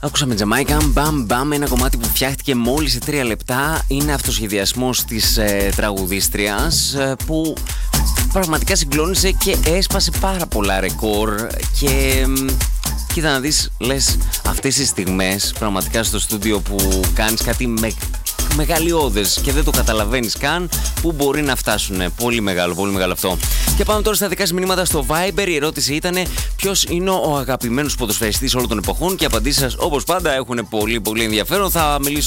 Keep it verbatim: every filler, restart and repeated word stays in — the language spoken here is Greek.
Ακούσαμε Τζαμάικα, μπαμ μπαμ, ένα κομμάτι που φτιάχτηκε μόλις σε τρία λεπτά. Είναι αυτοσχεδιασμός της ε, τραγουδίστριας ε, που πραγματικά συγκλώνησε και έσπασε πάρα πολλά ρεκόρ. Και ε, κοίτα να δεις, λες αυτές τις στιγμές πραγματικά στο στούντιο που κάνεις κάτι με, μεγαλειώδες και δεν το καταλαβαίνεις καν που μπορεί να φτάσουν. Πολύ μεγάλο, πολύ μεγάλο αυτό. Και πάμε τώρα στα δικά σας μηνύματα στο Viber. Η ερώτηση ήταν ποιος είναι ο αγαπημένος ποδοσφαιριστής όλων των εποχών και οι απαντήσεις σας όπως πάντα έχουν πολύ πολύ ενδιαφέρον. Θα μιλήσω